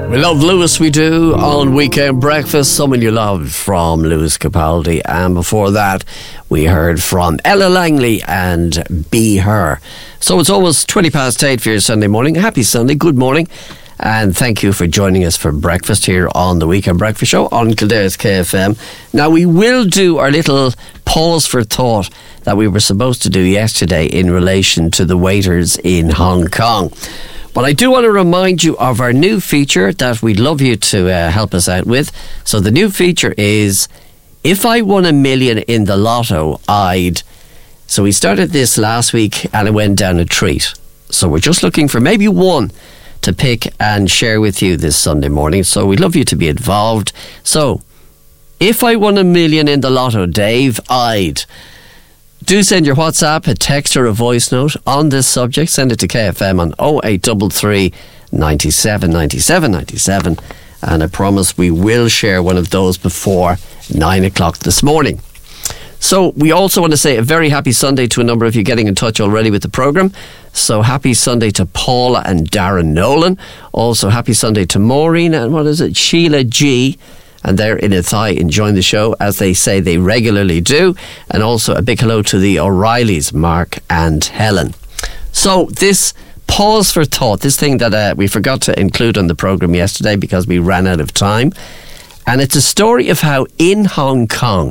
We love Lewis, we do, on Weekend Breakfast. Someone You Love from Lewis Capaldi. And before that, we heard from Ella Langley and Be Her. So it's almost 8:20 for your Sunday morning. Happy Sunday, good morning. And thank you for joining us for breakfast here on the Weekend Breakfast Show on Kildare's KFM. Now, we will do our little pause for thought that we were supposed to do yesterday in relation to the waiters in Hong Kong. But I do want to remind you of our new feature that we'd love you to help us out with. So the new feature is, if I won $1 million in the lotto, I'd... So we started this last week and it went down a treat. So we're just looking for maybe one to pick and share with you this Sunday morning. So we'd love you to be involved. So, if I won $1 million in the lotto, Dave, I'd... Do send your WhatsApp, a text or a voice note on this subject. Send it to KFM on 0833 97 97 97. And I promise we will share one of those before 9 o'clock this morning. So we also want to say a very happy Sunday to a number of you getting in touch already with the programme. So happy Sunday to Paula and Darren Nolan. Also happy Sunday to Maureen and Sheila G. And they're in Athy enjoying the show, as they say they regularly do. And also a big hello to the O'Reillys, Mark and Helen. So this pause for thought, this thing that we forgot to include on the programme yesterday because we ran out of time. And it's a story of how in Hong Kong,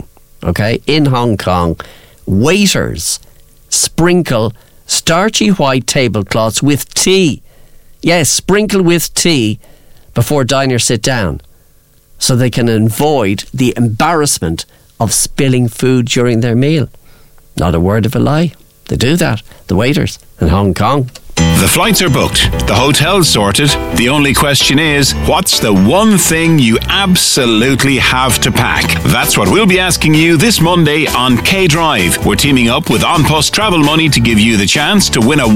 waiters sprinkle starchy white tablecloths with tea. Yes, sprinkle with tea before diners sit down, so they can avoid the embarrassment of spilling food during their meal. Not a word of a lie. They do that, the waiters in Hong Kong. The flights are booked, the hotel's sorted. The only question is, what's the one thing you absolutely have to pack? That's what we'll be asking you this Monday on K-Drive. We're teaming up with An Post Travel Money to give you the chance to win a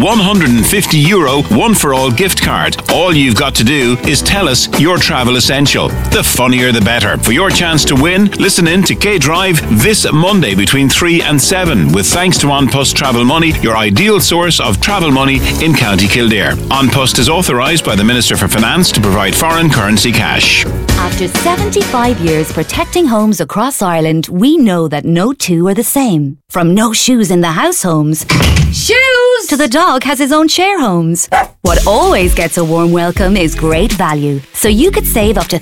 €150 one-for-all gift card. All you've got to do is tell us your travel essential. The funnier the better. For your chance to win, listen in to K-Drive this Monday between 3 and 7 with thanks to An Post Travel Money, your ideal source of travel money in County Kildare. An Post is authorised by the Minister for Finance to provide foreign currency cash. After 75 years protecting homes across Ireland, we know that no two are the same. From no shoes in the house homes, shoes, to the dog has his own share homes. What always gets a warm welcome is great value. So you could save up to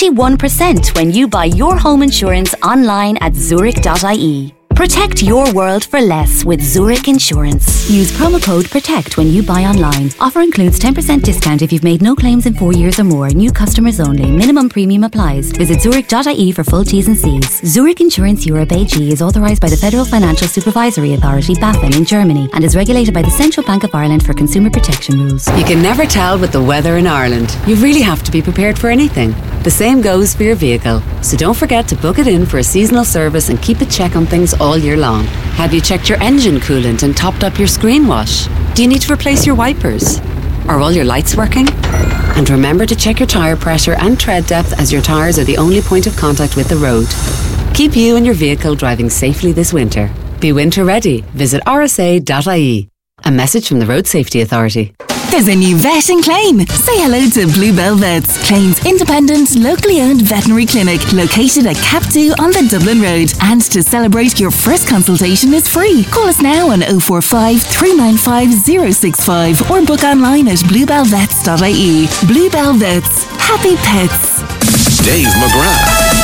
31% when you buy your home insurance online at zurich.ie. Protect your world for less with Zurich Insurance. Use promo code PROTECT when you buy online. Offer includes 10% discount if you've made no claims in 4 years or more. New customers only. Minimum premium applies. Visit zurich.ie for full T's and C's. Zurich Insurance Europe AG is authorised by the Federal Financial Supervisory Authority, BaFin, in Germany, and is regulated by the Central Bank of Ireland for consumer protection rules. You can never tell with the weather in Ireland. You really have to be prepared for anything. The same goes for your vehicle. So don't forget to book it in for a seasonal service and keep a check on things all year long. Have you checked your engine coolant and topped up your screen wash? Do you need to replace your wipers? Are all your lights working? And remember to check your tyre pressure and tread depth, as your tyres are the only point of contact with the road. Keep you and your vehicle driving safely this winter. Be winter ready. Visit rsa.ie. A message from the Road Safety Authority. There's a new vet in Clane. Say hello to Bluebell Vets, Clane's independent, locally owned veterinary clinic located at Cap 2 on the Dublin Road. And to celebrate, your first consultation is free. Call us now on 045 395 065 or book online at bluebellvets.ie. Bluebell Vets. Happy pets. Dave McGrath.